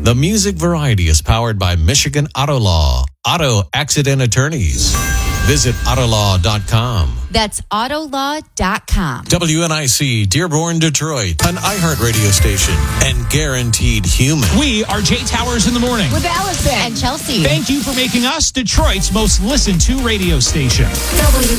The Music Variety is powered by Michigan Auto Law, auto accident attorneys. Visit Autolaw.com. That's Autolaw.com. WNIC, Dearborn, Detroit, an iHeart radio station, and Guaranteed Human. We are Jay Towers in the morning. With Allison and Chelsea. Thank you for making us Detroit's most listened to radio station.